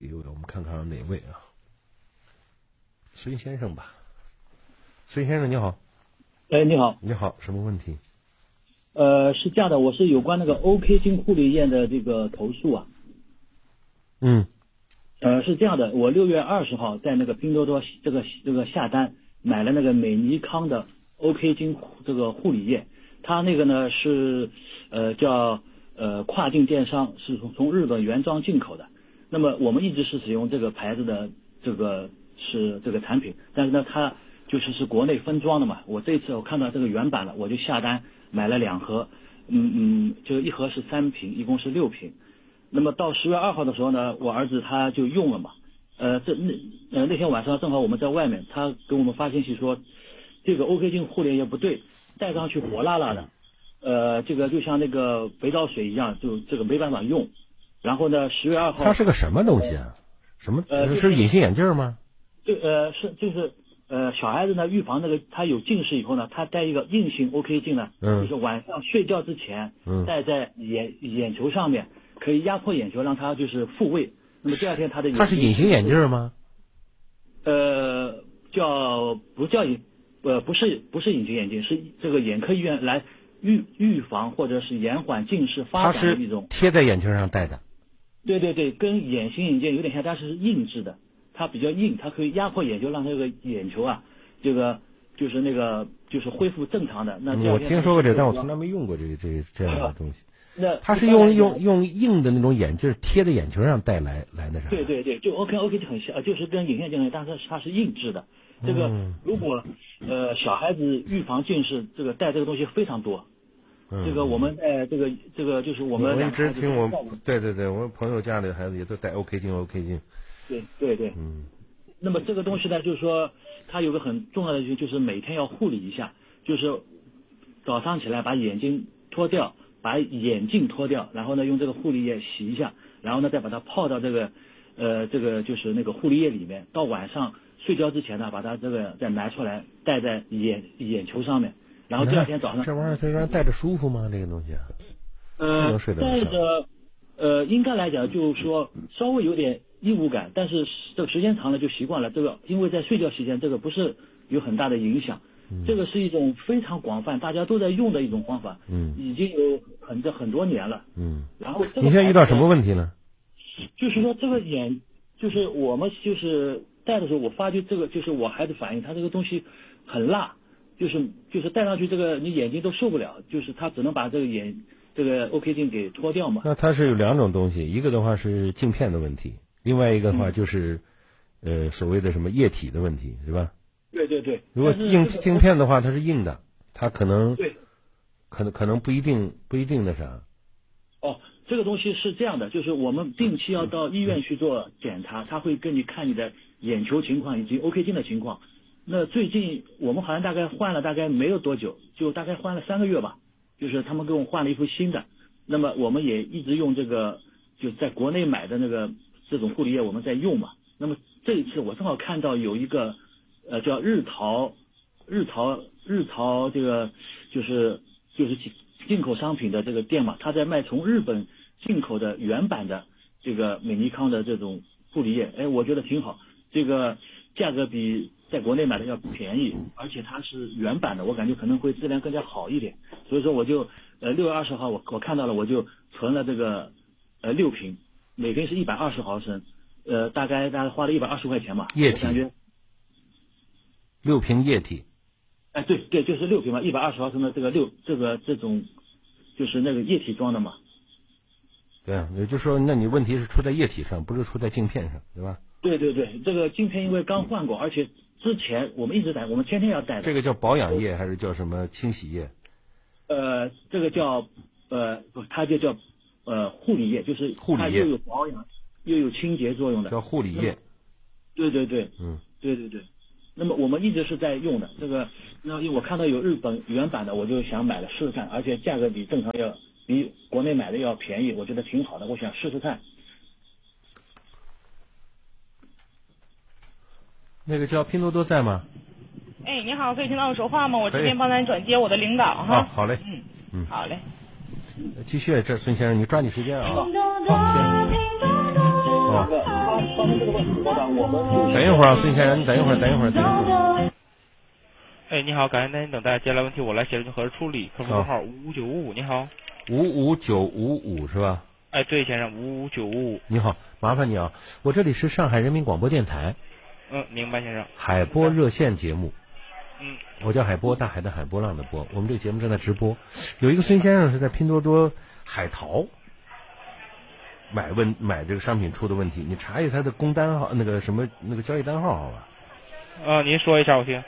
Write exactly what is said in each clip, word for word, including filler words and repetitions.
有我们看看哪位啊？孙先生吧。孙先生你好。 哎，你好。 你好，什么问题？ 呃，是这样的，我是有关那个 OK 金护理液的这个投诉啊。 嗯。 呃，是这样的，我六月二十号在那个拼多多这个这个下单买了那个美尼康的 OK 金这个护理液，它那个呢是呃叫呃跨境电商，是从从日本原装进口的。那么我们一直是使用这个牌子的这个是这个产品，但是呢它就是是国内分装的嘛。我这次我看到这个原版了，我就下单买了两盒，嗯嗯，就一盒是三瓶，一共是六瓶。那么到十月二号的时候呢，我儿子他就用了嘛，呃，这那呃那天晚上正好我们在外面，他给我们发信息说，这个 OK 金护理液不对，戴上去火辣辣的，呃，这个就像那个肥皂水一样，就这个没办法用。然后呢，十月二号， 它是个什么东西啊？什么？呃，是隐形眼镜吗？ 就呃是就是呃小孩子呢预防那个他有近视以后呢，他戴一个硬性 OK 镜呢， 嗯， 就是晚上睡觉之前，嗯，戴在眼眼球上面。可以压迫眼球，让它就是复位。那么第二天他的眼睛， 它是隐形眼镜吗？ 呃，叫不叫隐呃不是不是隐形眼镜，是这个眼科医院来预预防或者是延缓近视发展的一种。 它是贴在眼睛上戴的。 对对对，跟眼形眼镜有点像，但是是硬质的，它比较硬，它可以压迫眼球，让这个眼球啊，这个就是那个就是恢复正常的。那我听说过这，但我从来没用过这个这这样的东西。 那它是用用用硬的那种眼镜贴在眼球上戴来来那啥。 对对对，就 OK OK 就很像，就是跟隐形眼镜一样，但是它是硬质的。这个如果呃小孩子预防近视，这个戴这个东西非常多。嗯、这个我们在这个这个就是我们我一直听我对对对，我朋友家里的孩子也都戴 OK 镜 OK 镜。 对对对。 嗯。 那么这个东西呢，就是说它有个很重要的就是每天要护理一下，就是早上起来把眼睛脱掉。把眼镜脱掉，然后呢用这个护理液洗一下，然后呢再把它泡到这个呃这个就是那个护理液里面，到晚上睡觉之前呢把它这个再拿出来戴在眼眼球上面，然后第二天早上。 这玩意儿这玩意儿戴着舒服吗？这个东西？ 呃，戴着呃应该来讲就是说稍微有点异物感，但是这个时间长了就习惯了。这个因为在睡觉期间这个不是有很大的影响。这个是一种非常广泛，大家都在用的一种方法，嗯，已经有很多很多年了，嗯。然后这个你现在遇到什么问题呢？ 就是说这个眼，就是我们就是戴的时候，我发觉这个就是我孩子反映，他这个东西很辣，就是就是戴上去这个你眼睛都受不了，就是他只能把这个眼这个 OK 镜给脱掉嘛。 那它是有两种东西，一个的话是镜片的问题，另外一个的话就是、嗯、呃所谓的什么液体的问题，是吧？ 对对对， 如果镜镜片的话，它是硬的，它可能对， 可能可能不一定不一定那啥。 哦，这个东西是这样的，就是我们定期要到医院去做检查，他会跟你看你的眼球情况以及 OK 镜的情况。那最近我们好像大概换了大概没有多久，就大概换了三个月吧，就是他们给我换了一副新的。那么我们也一直用这个，就在国内买的那个这种护理液我们在用嘛。那么这一次我正好看到有一个。呃，叫日淘，日淘，日淘这个就是就是进口商品的这个店嘛，他在卖从日本进口的原版的这个美尼康的这种护理液，哎，我觉得挺好，这个价格比在国内买的要便宜，而且它是原版的，我感觉可能会质量更加好一点，所以说我就呃六月二十号我我看到了，我就存了这个呃六瓶，每瓶是一百二十毫升，呃，大概大概花了一百二十块钱吧， 液体。 感觉。 六瓶液体， 哎，对对，就是六瓶嘛，一百二十毫升的这个六这个这种，就是那个液体装的嘛。 对啊，也就是说，那你问题是出在液体上，不是出在镜片上，对吧？ 对对对，这个镜片因为刚换过，而且之前我们一直戴，我们天天要戴的。 这个叫保养液还是叫什么清洗液？ 呃，这个叫呃不，它就叫呃护理液，就是它又有保养又有清洁作用的。 叫护理液。 对对对， 嗯， 对对对。那么我们一直是在用的这个，那因为我看到有日本原版的，我就想买了试试看，而且价格比正常要比国内买的要便宜，我觉得挺好的，我想试试看。 那个叫拼多多在吗？ 哎，你好，可以听到我说话吗？我这边帮咱转接我的领导哈。 啊，好嘞。 嗯嗯， 好嘞。 继续，这孙先生，你抓紧时间啊。好，先。 哦。 发生这个问题，老板，我们就等一会儿啊，孙先生，你等一会儿，等一会儿，等一会儿。 哎，你好，感谢您等待，接下来问题我来协助您核实处理。客服拨号五五九五五，你好。 五五九五五是吧？ 哎，对，先生，五五九五五。 你好，麻烦你啊，我这里是上海人民广播电台。 嗯，明白，先生。 海波热线节目。 嗯。 我叫海波，大海的海，波浪的波。我们这个节目正在直播。有一个孙先生是在拼多多海淘买问买这个商品出的问题，你查一下他的工单号，那个什么那个交易单号，好吧？ 呃，您说一下我听。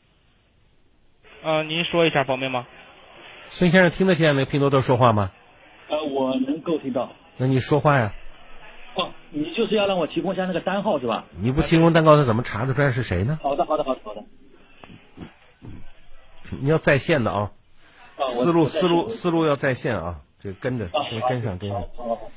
呃，您说一下方便吗？ 孙先生听得见那个拼多多说话吗？ 呃，我能够听到。 那你说话呀。 哦，你就是要让我提供一下那个单号是吧？ 你不提供单号，他怎么查得出来是谁呢？ 好的，好的，好的，好的。 你要在线的啊， 啊思路思路思路要在线啊，这跟着跟上跟上。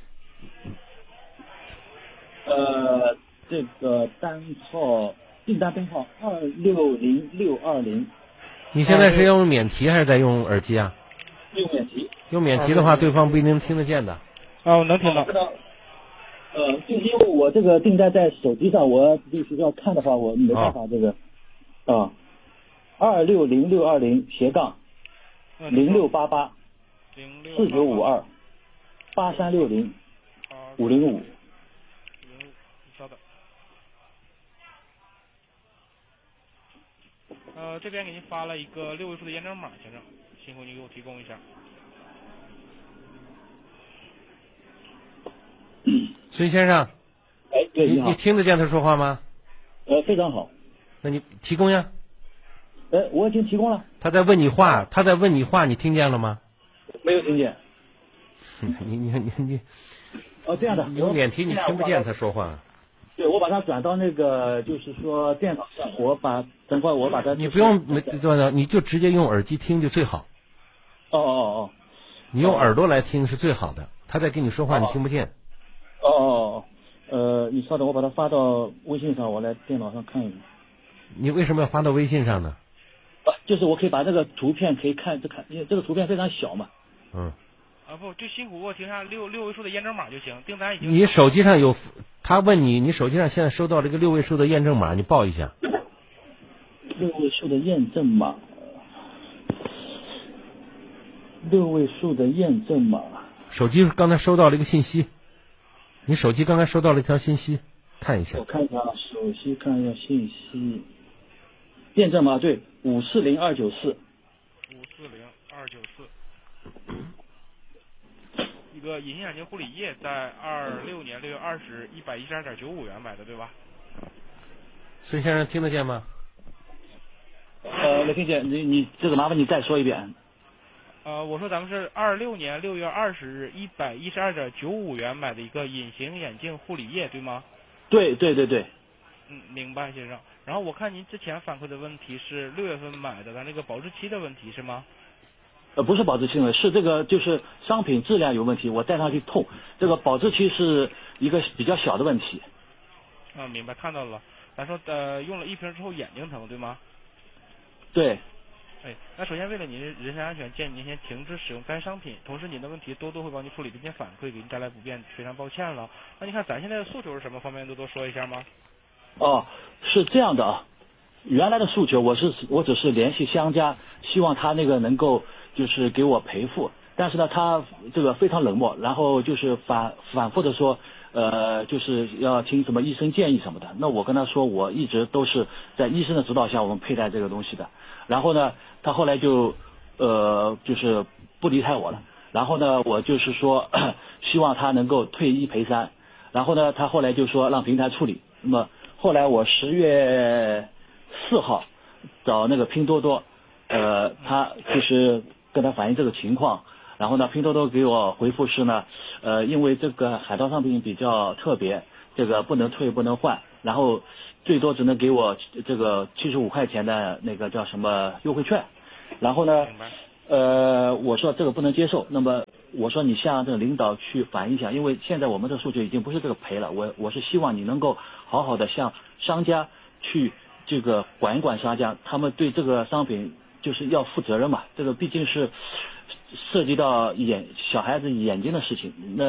呃，这个单号订单编号二六零六二零。 你现在是用免提还是在用耳机啊？ 用免提。 用免提的话，对方不一定听得见的。 啊，我能听到。 呃，就是因为我这个订单在手机上，我就是要看的话，我没办法这个。啊。二六零六二零斜杠零六八八四九五二八三六零五零五。 稍等。呃，这边给您发了一个六位数的验证码，先生，辛苦您给我提供一下。 孙先生， 哎，对， 你你好。 你听得见他说话吗？ 呃，非常好。 那你提供呀。 呃，我已经提供了。 他在问你话，他在问你话，你听见了吗？ 没有听见。 你你你你。 哦，这样的。 有免提你听不见他说话。 对，我把它转到那个，就是说电脑上，我把等会我把它。 你不用没对的，你就直接用耳机听就最好。 哦哦哦。 你用耳朵来听是最好的，他在跟你说话你听不见。 哦哦哦，呃，你稍等，我把它发到微信上，我来电脑上看一下。 你为什么要发到微信上呢？ 啊，就是我可以把这个图片可以看这看，因为这个图片非常小嘛。 嗯。 啊不，就辛苦我停下六六位数的验证码就行，订单已经。 你手机上有，他问你，你手机上现在收到了一个六位数的验证码，你报一下。 六位数的验证码，六位数的验证码。 手机刚才收到了一个信息，你手机刚才收到了一条信息，看一下。 我看一下，手机看一下信息。验证码对，五四零二九四。 五四零二九四。一个隐形眼镜护理液，在二六年六月二十日一百一十二点九五元买的，对吧？ 孙先生听得见吗？ 呃，没听见，你你这个麻烦你再说一遍。 呃，我说咱们是二六年六月二十日一百一十二点九五元买的一个隐形眼镜护理液，对吗？ 对对对对。 嗯，明白，先生。然后我看您之前反馈的问题是六月份买的，咱这个保质期的问题是吗？ 呃，不是保质期问题，是这个就是商品质量有问题，我戴上去痛。这个保质期是一个比较小的问题。 啊，明白，看到了。咱说呃，用了一瓶之后眼睛疼，对吗？ 对。 哎，那首先为了您人身安全，建议您先停止使用该商品。同时，您的问题多多会帮您处理，并且反馈，给您带来不便，非常抱歉了。那你看咱现在的诉求是什么？方便多多说一下吗？ 哦，是这样的啊。原来的诉求，我是我只是联系商家，希望他那个能够就是给我赔付，但是呢，他这个非常冷漠，然后就是反反复的说，呃，就是要听什么医生建议什么的。那我跟他说，我一直都是在医生的指导下，我们佩戴这个东西的。然后呢，他后来就呃就是不理睬我了。然后呢，我就是说希望他能够退一赔三。然后呢，他后来就说让平台处理。那么后来我十月四号找那个拼多多，呃，他就是跟他反映这个情况。然后呢，拼多多给我回复是呢，呃，因为这个海淘商品比较特别，这个不能退不能换，然后最多只能给我这个七十五块钱的那个叫什么优惠券。然后呢，呃，我说这个不能接受。那么我说你向这个领导去反映一下，因为现在我们的诉求已经不是这个赔了，我我是希望你能够好好的向商家去这个管一管商家，他们对这个商品就是要负责任嘛，这个毕竟是涉及到眼小孩子眼睛的事情。那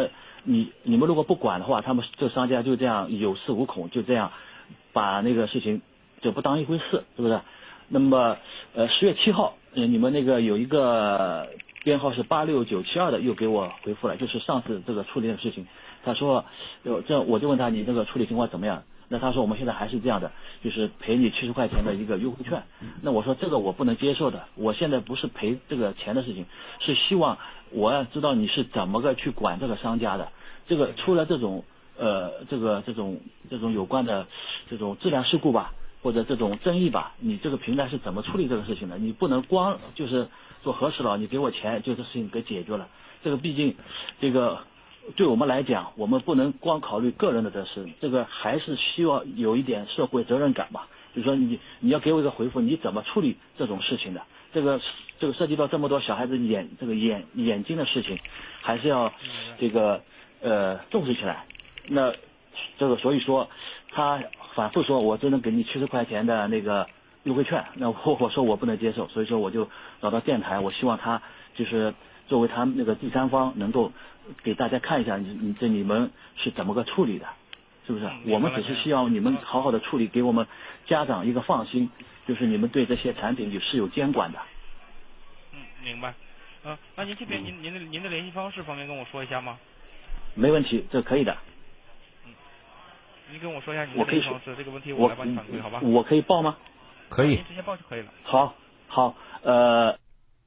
你你们如果不管的话，他们这商家就这样有恃无恐，就这样把那个事情就不当一回事，是不是？那么呃十月七号，呃你们那个有一个编号是八六九七二的又给我回复了，就是上次这个处理的事情，他说有这我就问他你这个处理情况怎么样？那他说我们现在还是这样的，就是赔你七十块钱的一个优惠券。那我说这个我不能接受的，我现在不是赔这个钱的事情，是希望我要知道你是怎么个去管这个商家的。这个出了这种呃这个这种这种有关的这种质量事故吧，或者这种争议吧，你这个平台是怎么处理这个事情的？你不能光就是做核实了，你给我钱就这事情给解决了。这个毕竟这个。对我们来讲，我们不能光考虑个人的得失，这个还是需要有一点社会责任感吧。就是说你你要给我一个回复，你怎么处理这种事情的？这个这个涉及到这么多小孩子眼这个眼眼睛的事情，还是要这个呃重视起来。那这个所以说他反复说我只能给你七十块钱的那个优惠券，那我我说我不能接受，所以说我就找到电台，我希望他就是作为他那个第三方能够。给大家看一下，你你这你们是怎么个处理的，是不是？嗯、我们只是希望你们好好的处理，给我们家长一个放心，就是你们对这些产品是有监管的。 嗯，明白。嗯、呃，那您这边您您的您的联系方式方便跟我说一下吗？ 没问题，这可以的。 嗯，您跟我说一下您的联系方式，这个问题我来帮你反馈，好吧？ 我可以报吗？ 可以。 您直接报就可以了。 好，好，呃，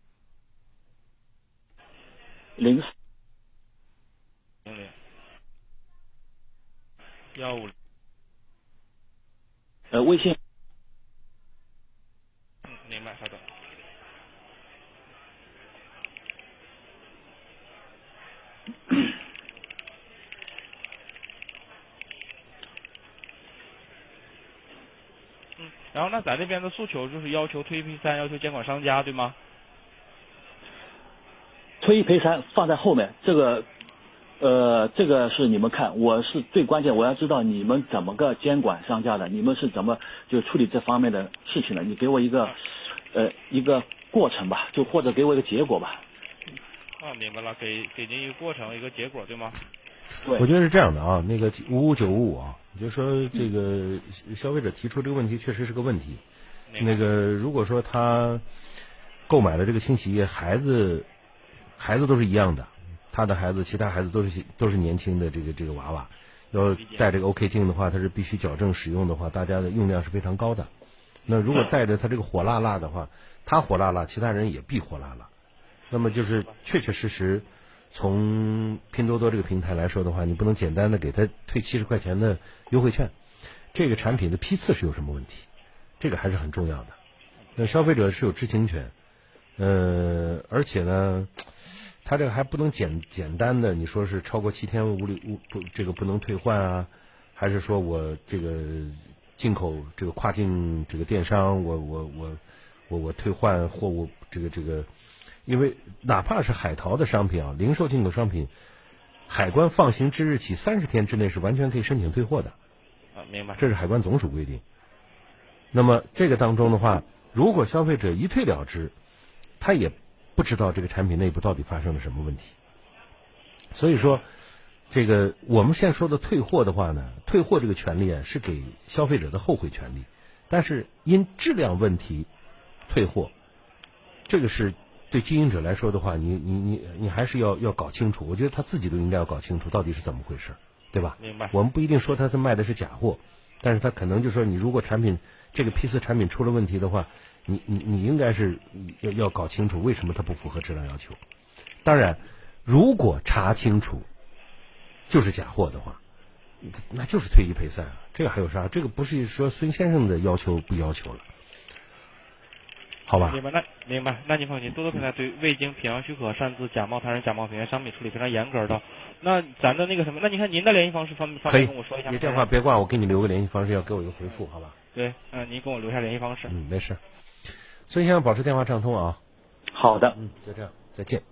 零。 零零幺五， 呃，微信。 嗯，明白，稍等。嗯，然后那咱这边的诉求就是要求退一赔三，要求监管商家，对吗？ 退一赔三放在后面，这个。呃，这个是你们看，我是最关键，我要知道你们怎么个监管商家的，你们是怎么就处理这方面的事情的？你给我一个呃一个过程吧，就或者给我一个结果吧。 啊，明白了，给给您一个过程，一个结果，对吗？ 对。 我觉得是这样的啊，那个五五九五五啊，就说这个消费者提出这个问题确实是个问题。 嗯、 那个如果说他购买了这个清洗液，孩子孩子都是一样的。他的孩子，其他孩子都是都是年轻的这个这个娃娃，要带这个 OK 镜的话，它是必须矫正使用的话，大家的用量是非常高的。那如果带着他这个火辣辣的话，他火辣辣，其他人也必火辣辣。那么就是确确实实，从拼多多这个平台来说的话，你不能简单的给他退七十块钱的优惠券，这个产品的批次是有什么问题？这个还是很重要的。那消费者是有知情权，呃，而且呢。他这个还不能简简单的，你说是超过七天无理无不这个不能退换啊，还是说我这个进口这个跨境这个电商，我我我我我退换货物这个这个，因为哪怕是海淘的商品啊，零售进口商品，海关放行之日起三十天之内是完全可以申请退货的。 啊，明白。 这是海关总署规定。那么这个当中的话，如果消费者一退了之，他也不知道这个产品内部到底发生了什么问题，所以说，这个我们现在说的退货的话呢，退货这个权利啊是给消费者的后悔权利，但是因质量问题退货，这个是对经营者来说的话，你你你你还是要要搞清楚，我觉得他自己都应该要搞清楚到底是怎么回事，对吧？ 明白。 我们不一定说他是卖的是假货，但是他可能就说你如果产品这个批次产品出了问题的话。你你你应该是要要搞清楚为什么它不符合质量要求。当然，如果查清楚就是假货的话，那就是退一赔三啊。这个还有啥？这个不是说孙先生的要求不要求了，好吧？ 明白，那明白。那您放心，多多平台对未经品样许可擅自假冒他人假冒品原商品处理非常严格的。那咱的那个什么，那你看您的联系方式方方便跟我说一下吗？ 你电话别挂，我给你留个联系方式，要给我一个回复，好吧？ 对，嗯、呃，您跟我留下联系方式。 嗯，没事。孙先生保持电话畅通啊。 好的， 嗯，就这样，再见。